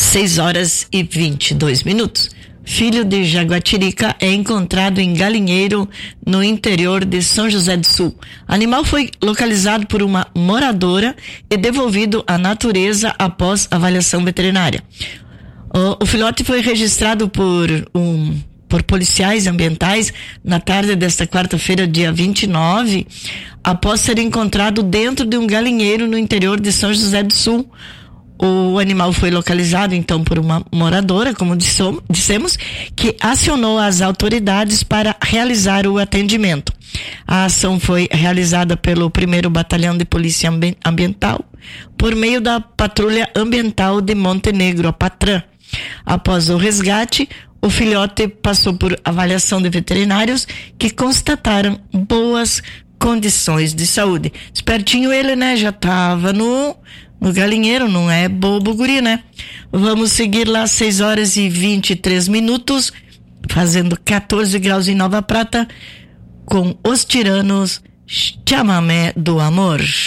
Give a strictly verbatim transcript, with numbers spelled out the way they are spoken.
seis horas e vinte e dois minutos. Filho de Jaguatirica é encontrado em galinheiro no interior de São José do Sul. Animal foi localizado por uma moradora e devolvido à natureza após avaliação veterinária. O, o filhote foi registrado por um por policiais ambientais na tarde desta quarta-feira, dia vinte e nove, após ser encontrado dentro de um galinheiro no interior de São José do Sul. O animal foi localizado, então, por uma moradora, como dissemos, que acionou as autoridades para realizar o atendimento. A ação foi realizada pelo primeiro Batalhão de Polícia Ambiental, por meio da Patrulha Ambiental de Montenegro, a PATRAM. Após o resgate, o filhote passou por avaliação de veterinários que constataram boas condições de saúde. Espertinho ele, né? Já estava no... no galinheiro, não é bobo guri, né? Vamos seguir lá, seis horas e vinte e três minutos, fazendo quatorze graus em Nova Prata, com Os Tiranos, Chamamé do Amor.